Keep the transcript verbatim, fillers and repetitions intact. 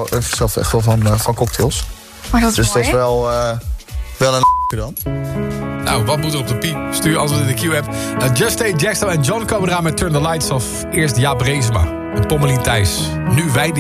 hou zelf echt wel van, uh, van cocktails. Maar dat is dus mooi, dat is wel, uh, wel een dan. Nou, wat moet er op de piep? Stuur antwoord in de Q-app. Uh, Just Stay, Jackson en John komen eraan met Turn the Lights Off. Eerst Jaap Reesema en Pommelien Thijs. Nu wij die